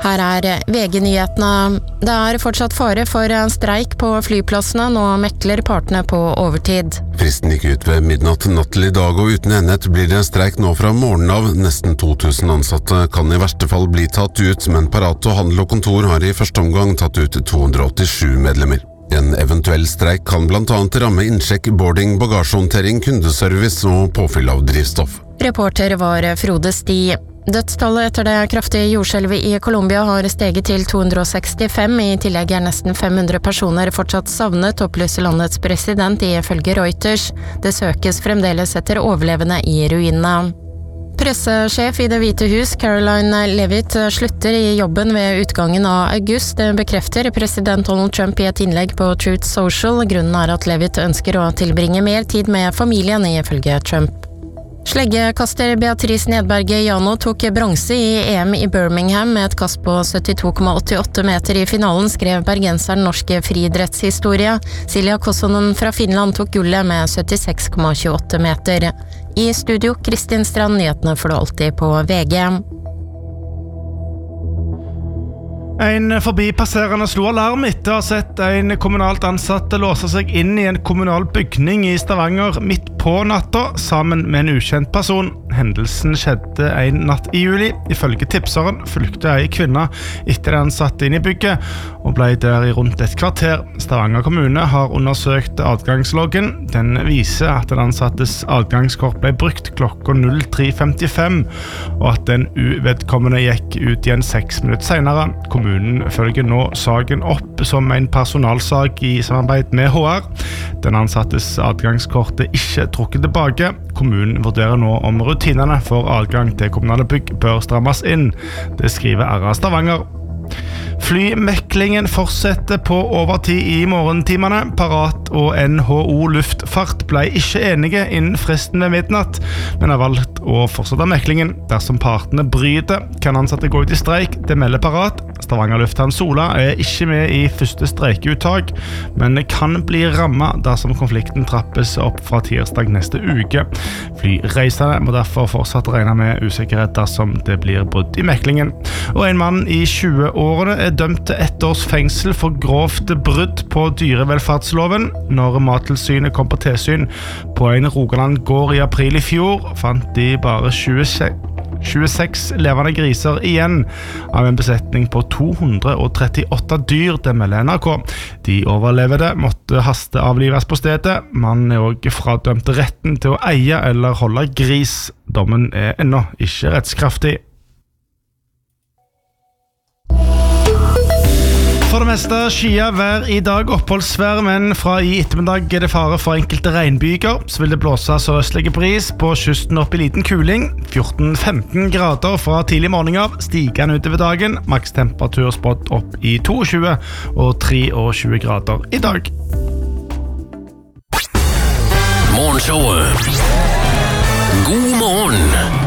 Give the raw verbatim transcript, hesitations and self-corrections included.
Her er V G-nyhetene. Det er fortsatt fare for en streik på flyplassene, nå mekler partene på overtid. Fristen gikk ut ved midnatt natt til i dag, og uten enighet blir det streik nå fra morgenen av. Nesten to tusen ansatte kan i verste fall bli tatt ut, men Parat og Handel og Kontor har i første omgang tatt ut to hundre og åttisju medlemmer. En eventuell streik kan blant annet ramme innsjekk, boarding, bagasjehåndtering, kundeservice og påfyll av drivstoff. Reporter var Frode Sti. Dødstallet etter det kraftige jordskjelvet i Colombia har steget til to hundre og sekstifem. I tillegg er nesten fem hundre personer fortsatt savnet, opplyser landets president ifølge Reuters. Det søkes fremdeles etter overlevende i ruinene. Pressesjef i Det hvite hus, Caroline Leavitt, slutter i jobben ved utgangen av august. Det bekrefter president Donald Trump i et innlegg på Truth Social. Grunnen er at Leavitt ønsker å tilbringe mer tid med familien, ifølge Trump. Sleggekaster Beatrice Nedberg Jano tok bronse i E M i Birmingham med et kast på syttito komma åttiåtte meter i finalen, skrev bergenseren norsk friidrettshistorie. Silja Kossonen fra Finland tok gullet med syttiseks komma tjueåtte meter. I studio, Kristin Strand, nyhetene får du alltid på V G. En forbipasserende slo alarm etter å ha sett en kommunalt ansatt låse seg inn i en kommunal bygning i Stavanger midt på natta sammen med en ukjent person. Hendelsen skjedde en natt i juli. Ifølge tipseren flykte ei kvinne etter den satt inn i bygget og ble der i rundt et kvarter. Stavanger kommune har undersøkt adgangsloggen. Den viser at den ansattes adgangskort ble brukt klokka tre femtifem, og at den uvedkommende gikk ut igjen seks minutter senere. Kommunen følger nå saken opp som en personalsak i samarbeid med H R. Den ansattes adgangskort er ikke trukket tilbake. Kommunen vurderer nå om rutinene for adgang til kommunale bygg bør strammes inn. Det skriver R A Stavanger. Flymeklingen fortsetter på overtid i morgentimene. Parat og N H O Luftfart ble ikke enige innen fristen ved midnatt, men har valgt å fortsette meklingen. Dersom partene bryter, kan ansatte gå ut i streik. Det melder Parat. Stavanger Lufthavn Sola er ikke med i første streikeuttag, men kan bli rammet dersom konflikten trappes opp fra tirsdag neste uke. Flyreisende må derfor fortsatt regne med usikkerhet dersom det blir brudd i meklingen. Og en mann i tjue-årene er dømt til ett års fengsel for grovt brudd på dyrevelferdsloven. Når Mattilsynet kom på tilsyn på en Rogaland gård i april i fjor, fant de bare tjueseks levende griser igjen av en besetning på to hundre og trettiåtte dyr, det melder N R K. De overlevede måtte hasteavlives på stedet. Mannen er også fradømt retten til å eie eller holde gris. Dommen er ennå ikke rettskraftig. For det meste skia vær i dag, oppholdsvær, men fra i ettermiddag er det fare for enkelte regnbyger. Så vil det blåse sørøstlige bris på kysten opp i liten kuling. fjorten til femten grader fra tidlig morgen av, stigende utover dagen. Makstemperatur spådd opp i tjueto og tjuetre grader i dag. Morgenshowet. God morgen!